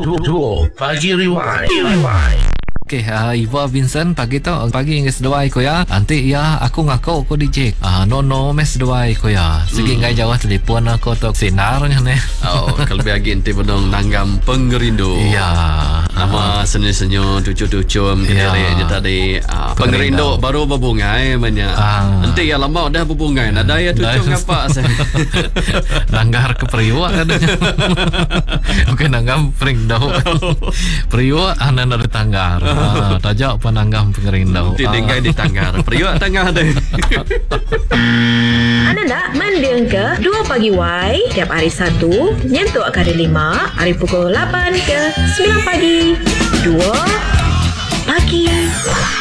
Duo Pagi Rewind. Okay, Iva Vincent pagi tu pagi ngai sedawai ko ya. Nanti ya aku ngaku ko DJ. No mes sedawai ko ya. Segi ngai jawab telefon aku tu senarnya ne. Oh, kalau bagi ente benong nanggam pengerindu. Ya. Nama senyo-senyo cucu-cucu mengereknya tadi. Pengerindu baru berbungai banyak. Ente ya lama dah berbungai. Nada ya cucu ngapa saya. Nanggar ke periwa katanya. Bukan nanggam perindu. Periwa anak ada tanggar. Tajak pananggam pengerindau. Tinggal di tanggar. Periuk tanggar ada. Anda nak mendeng ke 2 pagi Y tiap hari Sabtu nyentuk ke hari 5 hari pukul 8 ke 9 pagi 2 pagi.